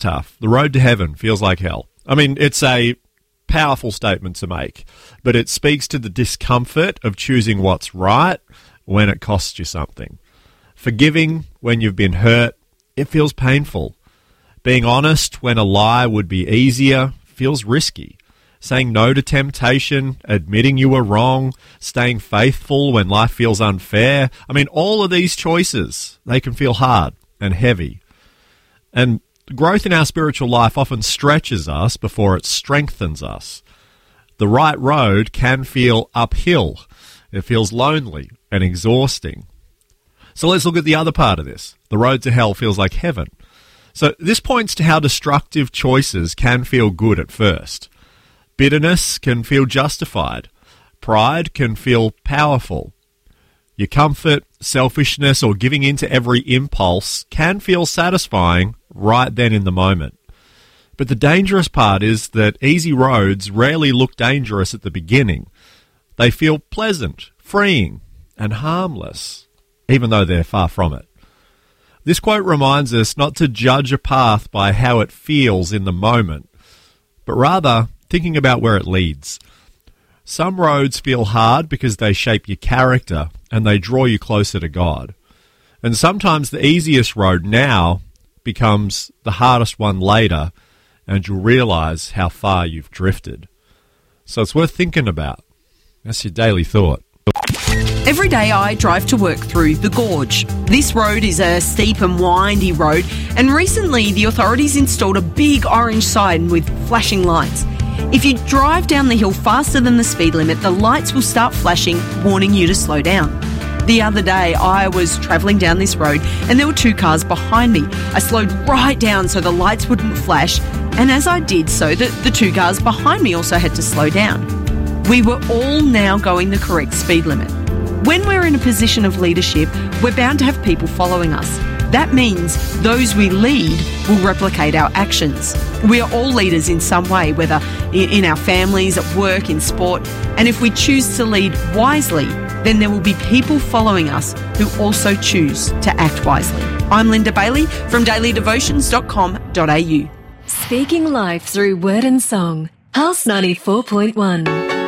tough. The road to heaven feels like hell. I mean, it's a powerful statement to make, but it speaks to the discomfort of choosing what's right when it costs you something. Forgiving when you've been hurt, it feels painful. Being honest when a lie would be easier feels risky. Saying no to temptation, admitting you were wrong, staying faithful when life feels unfair. I mean, all of these choices, they can feel hard and heavy. And growth in our spiritual life often stretches us before it strengthens us. The right road can feel uphill. It feels lonely and exhausting. So let's look at the other part of this. The road to hell feels like heaven. So this points to how destructive choices can feel good at first. Bitterness can feel justified. Pride can feel powerful. Your comfort, selfishness, or giving in to every impulse can feel satisfying right then in the moment. But the dangerous part is that easy roads rarely look dangerous at the beginning. They feel pleasant, freeing, and harmless, even though they're far from it. This quote reminds us not to judge a path by how it feels in the moment, but rather thinking about where it leads. Some roads feel hard because they shape your character and they draw you closer to God. And sometimes the easiest road now becomes the hardest one later, and you'll realize how far you've drifted. So it's worth thinking about. That's your daily thought. Every day I drive to work through the Gorge. This road is a steep and windy road, and recently the authorities installed a big orange sign with flashing lights. If you drive down the hill faster than the speed limit, the lights will start flashing, warning you to slow down. The other day, I was travelling down this road and there were two cars behind me. I slowed right down so the lights wouldn't flash, and as I did so, the two cars behind me also had to slow down. We were all now going the correct speed limit. When we're in a position of leadership, we're bound to have people following us. That means those we lead will replicate our actions. We are all leaders in some way, whether in our families, at work, in sport. And if we choose to lead wisely, then there will be people following us who also choose to act wisely. I'm Linda Bailey from dailydevotions.com.au. Speaking life through word and song. Pulse 94.1.